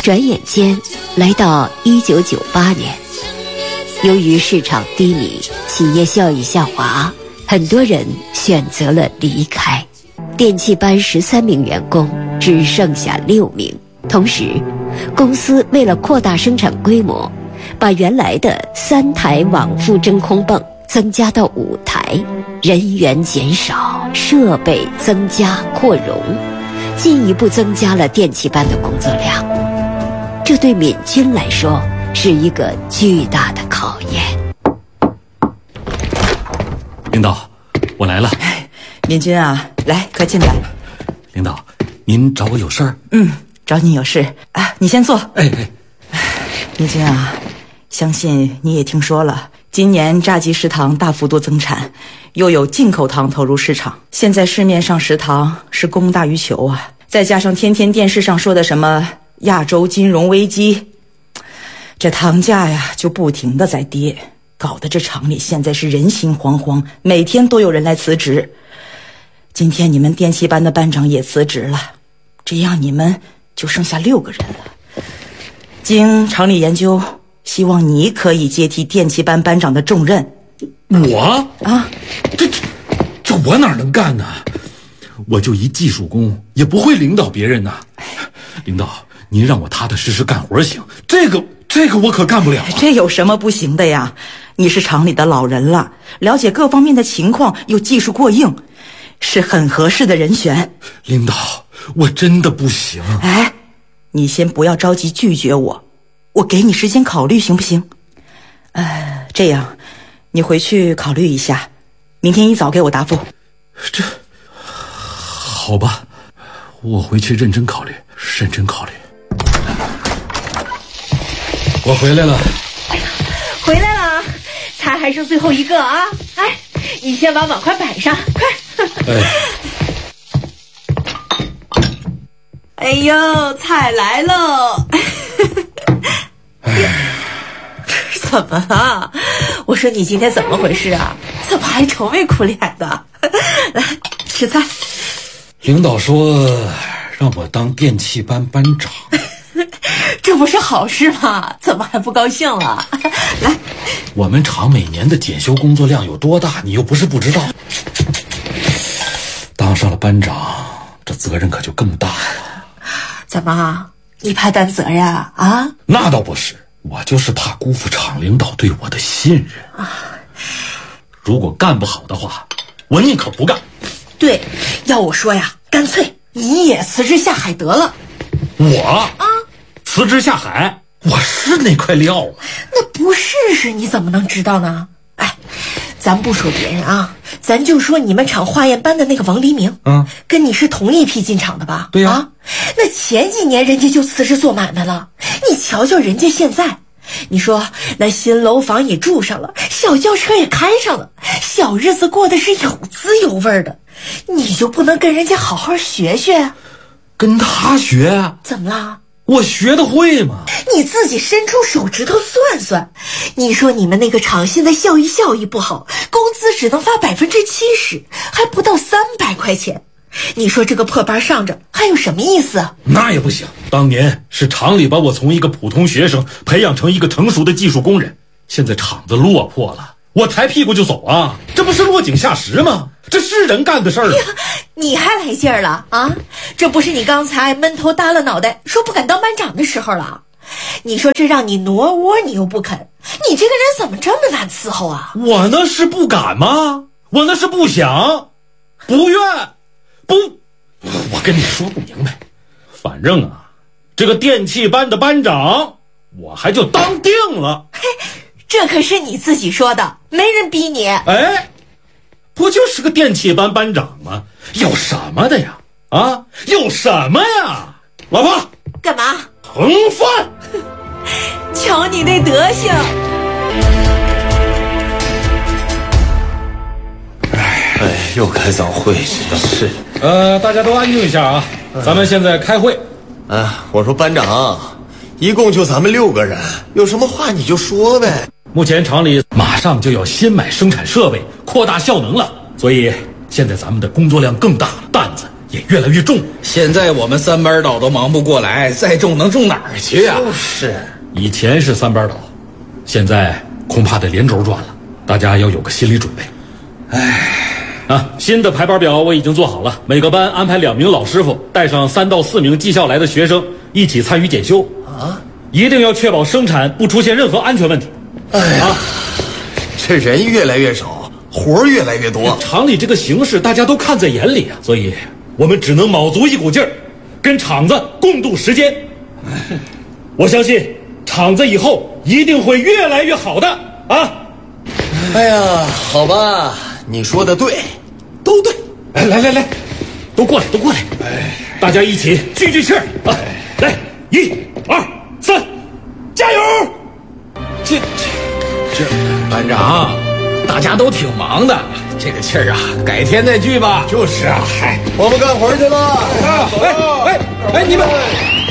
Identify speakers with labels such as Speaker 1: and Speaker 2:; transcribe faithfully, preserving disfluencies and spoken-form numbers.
Speaker 1: 转眼间来到一九九八年，由于市场低迷，企业效益下滑，很多人选择了离开。电器班十三名员工只剩下六名。同时，公司为了扩大生产规模，把原来的三台往复真空泵增加到五台，人员减少，设备增加扩容，进一步增加了电气班的工作量。这对闵军来说是一个巨大的考验。
Speaker 2: 领导，我来了。
Speaker 3: 闵军啊，来，快进来。
Speaker 2: 领导，您找我有事儿？
Speaker 3: 嗯，找你有事啊，你先坐。
Speaker 2: 哎哎，
Speaker 3: 闵军啊，相信你也听说了，今年榨汁食糖大幅度增产，又有进口糖投入市场，现在市面上食糖是供大于求啊，再加上天天电视上说的什么亚洲金融危机，这糖价呀就不停的在跌，搞得这厂里现在是人心惶惶，每天都有人来辞职。今天你们电气班的班长也辞职了，这样你们就剩下六个人了。经厂里研究，希望你可以接替电气班班长的重任。
Speaker 2: 我
Speaker 3: 啊，
Speaker 2: 这这这我哪能干呢？我就一技术工，也不会领导别人呐。领导，您让我踏踏实实干活行，这个这个我可干不了啊。
Speaker 3: 这有什么不行的呀？你是厂里的老人了，了解各方面的情况，又技术过硬，是很合适的人选。
Speaker 2: 领导，我真的不行。
Speaker 3: 哎，你先不要着急拒绝我，我给你时间考虑行不行？呃，这样，你回去考虑一下，明天一早给我答复。
Speaker 2: 这，好吧，我回去认真考虑，认真考虑。我回来了。
Speaker 4: 回来了，菜还剩最后一个啊！哎，你先把碗筷摆上，快！
Speaker 2: 哎，
Speaker 4: 哎呦，菜来喽！怎么了？我说你今天怎么回事啊？怎么还愁眉苦脸的？来吃菜。
Speaker 2: 领导说让我当电气班班长。
Speaker 4: 这不是好事吗？怎么还不高兴了？来，
Speaker 2: 我们厂每年的检修工作量有多大，你又不是不知道。当上了班长，这责任可就更大了。
Speaker 4: 怎么，你怕担责呀？啊？
Speaker 2: 那倒不是，我就是怕辜负厂领导对我的信任啊。如果干不好的话，我宁可不干。
Speaker 4: 对，要我说呀，干脆你也辞职下海得了。
Speaker 2: 我啊，辞职下海，我是那块料吗？
Speaker 4: 那不试试你怎么能知道呢？哎，咱不说别人啊，咱就说你们厂化验班的那个王黎明，
Speaker 2: 嗯，
Speaker 4: 跟你是同一批进厂的吧？
Speaker 2: 对呀、
Speaker 4: 啊，那前几年人家就辞职做买卖了，你瞧瞧人家现在，你说那新楼房也住上了，小轿车也开上了，小日子过得是有滋有味的，你就不能跟人家好好学学？
Speaker 2: 跟他学？
Speaker 4: 怎么了？
Speaker 2: 我学得会吗？
Speaker 4: 你自己伸出手指头算算，你说你们那个厂现在效益效益不好，工资只能发百分之七十，还不到三百块钱。你说这个破班上着还有什么意思啊？
Speaker 2: 那也不行，当年是厂里把我从一个普通学生培养成一个成熟的技术工人，现在厂子落魄了，我抬屁股就走啊，这不是落井下石吗？这是人干的事儿啊！
Speaker 4: 你还来劲儿了啊？这不是你刚才闷头耷拉脑袋说不敢当班长的时候了？你说这让你挪窝你又不肯，你这个人怎么这么难伺候啊？
Speaker 2: 我那是不敢吗？我那是不想，不愿，不，我跟你说不明白。反正啊，这个电气班的班长我还就当定了。
Speaker 4: 嘿，这可是你自己说的，没人逼你。
Speaker 2: 哎，不就是个电气班班长吗？有什么的呀？啊，有什么呀？老婆，
Speaker 4: 干嘛？
Speaker 2: 盛饭。
Speaker 4: 瞧你那德行。
Speaker 5: 哎，又开早会，真是。
Speaker 2: 呃，大家都安静一下啊，咱们现在开会。
Speaker 5: 啊，我说班长，一共就咱们六个人，有什么话你就说呗。
Speaker 2: 目前厂里马上就要新买生产设备，扩大效能了，所以现在咱们的工作量更大，担子也越来越重。
Speaker 6: 现在我们三班倒都忙不过来，再重能重哪儿去呀？
Speaker 5: 就是，
Speaker 2: 以前是三班倒，现在恐怕得连轴转了，大家要有个心理准备。
Speaker 6: 唉，
Speaker 2: 啊，新的排班表我已经做好了，每个班安排两名老师傅，带上三到四名技校来的学生一起参与检修啊，一定要确保生产不出现任何安全问题。
Speaker 5: 哎呀，啊、这人越来越少，活儿越来越多，
Speaker 2: 厂里这个形势大家都看在眼里啊，所以我们只能卯足一股劲儿，跟厂子共度时间。我相信厂子以后一定会越来越好的啊！
Speaker 5: 哎呀，好吧，你说的对，都对。
Speaker 2: 来来来来，都过来，都过来！哎，大家一起聚聚气儿啊！来，一、二、三，加油！
Speaker 6: 这这这，班长，大家都挺忙的，这个气儿啊，改天再聚吧。
Speaker 5: 就是啊，嗨，我们干活去了。
Speaker 6: 哎哎哎，你们。